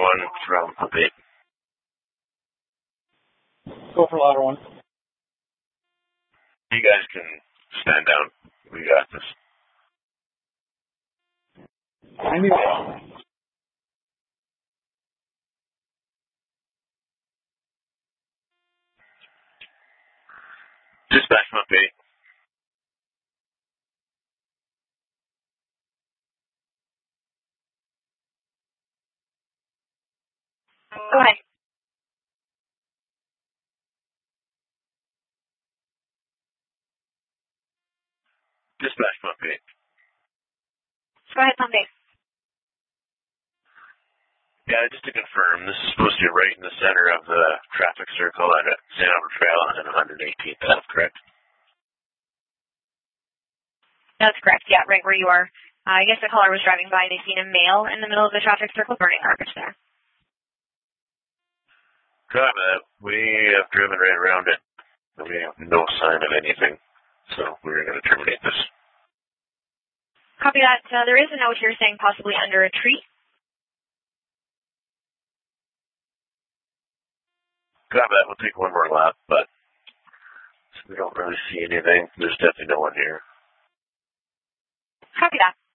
1 from Pump 8. Go for ladder 1. You guys can stand down. We got this. I need Dispatch Pump 8. Go ahead. Dispatch Pump 8. Go ahead, Pump 8. Yeah, just to confirm, this is supposed to be right in the center of the traffic circle at St. Albert Trail and 118th Ave, correct? That's correct, yeah, right where you are. I guess the caller was driving by and they seen a male in the middle of the traffic circle burning garbage there. Copy that. We have driven right around it. We have no sign of anything, so we're going to terminate this. Copy that. There is a note here saying possibly under a tree. Copy that. We'll take one more lap, but we don't really see anything. There's definitely no one here. Copy that.